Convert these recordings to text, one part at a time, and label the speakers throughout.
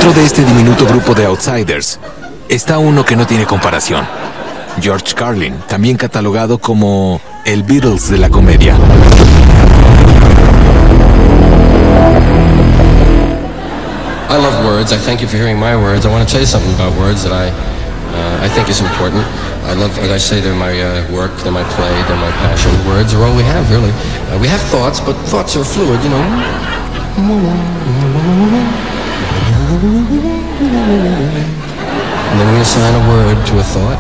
Speaker 1: Dentro de este diminuto grupo de outsiders, está uno que no tiene comparación. George Carlin, también catalogado como el Beatles de la comedia.
Speaker 2: I love words. I thank you for hearing my words. I want to tell you something about words that I think is important. I love, as I say, they're my work, they're my play, they're my passion. Words are all we have, really. We have thoughts, but thoughts are fluid, you know. And then we assign a word to a thought.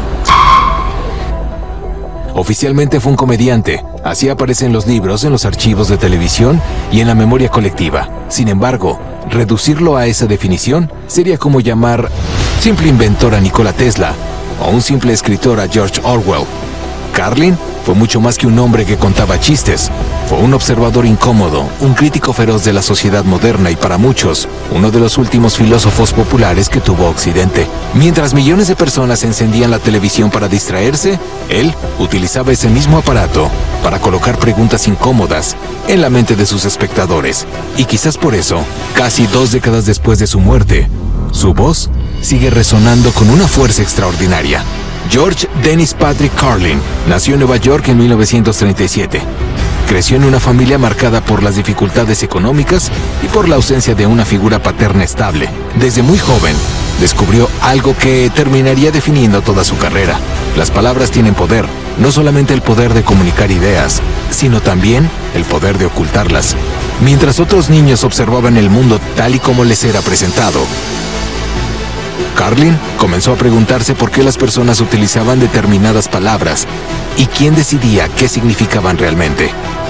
Speaker 1: Oficialmente fue un comediante. Así aparece en los libros, en los archivos de televisión y en la memoria colectiva. Sin embargo, reducirlo a esa definición sería como llamar simple inventor a Nikola Tesla o un simple escritor a George Orwell. Carlin fue mucho más que un hombre que contaba chistes. Fue un observador incómodo, un crítico feroz de la sociedad moderna y para muchos, uno de los últimos filósofos populares que tuvo Occidente. Mientras millones de personas encendían la televisión para distraerse, él utilizaba ese mismo aparato para colocar preguntas incómodas en la mente de sus espectadores. Y quizás por eso, casi 2 décadas después de su muerte, su voz sigue resonando con una fuerza extraordinaria. George Dennis Patrick Carlin nació en Nueva York en 1937. Creció en una familia marcada por las dificultades económicas y por la ausencia de una figura paterna estable. Desde muy joven, descubrió algo que terminaría definiendo toda su carrera. Las palabras tienen poder, no solamente el poder de comunicar ideas, sino también el poder de ocultarlas. Mientras otros niños observaban el mundo tal y como les era presentado, Carlin comenzó a preguntarse por qué las personas utilizaban determinadas palabras y quién decidía qué significaban realmente.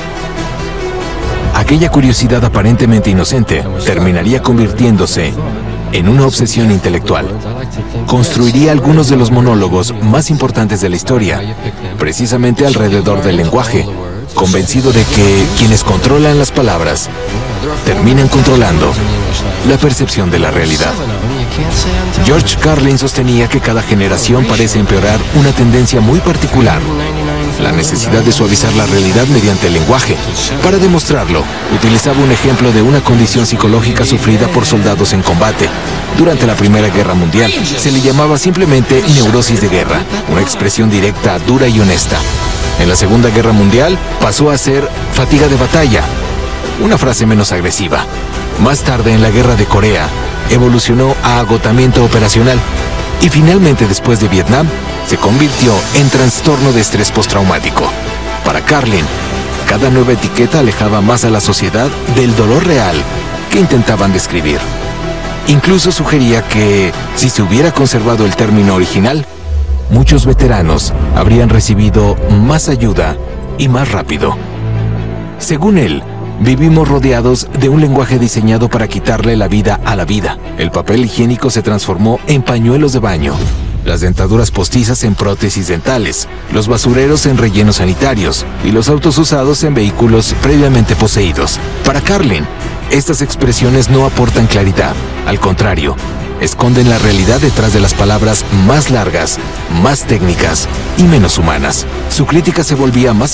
Speaker 1: Aquella curiosidad aparentemente inocente terminaría convirtiéndose en una obsesión intelectual. Construiría algunos de los monólogos más importantes de la historia, precisamente alrededor del lenguaje, convencido de que quienes controlan las palabras terminan controlando la percepción de la realidad. George Carlin sostenía que cada generación parece empeorar una tendencia muy particular, la necesidad de suavizar la realidad mediante el lenguaje. Para demostrarlo, utilizaba un ejemplo de una condición psicológica sufrida por soldados en combate. Durante la Primera Guerra Mundial, se le llamaba simplemente neurosis de guerra, una expresión directa, dura y honesta. En la Segunda Guerra Mundial, pasó a ser fatiga de batalla, una frase menos agresiva. Más tarde, en la Guerra de Corea, evolucionó a agotamiento operacional y finalmente, después de Vietnam, se convirtió en trastorno de estrés postraumático. Para Carlin, cada nueva etiqueta alejaba más a la sociedad del dolor real que intentaban describir. Incluso sugería que, si se hubiera conservado el término original, muchos veteranos habrían recibido más ayuda y más rápido. Según él, vivimos rodeados de un lenguaje diseñado para quitarle la vida a la vida. El papel higiénico se transformó en pañuelos de baño, las dentaduras postizas en prótesis dentales, los basureros en rellenos sanitarios y los autos usados en vehículos previamente poseídos. Para Carlin, estas expresiones no aportan claridad. Al contrario, esconden la realidad detrás de las palabras más largas, más técnicas y menos humanas. Su crítica se volvía más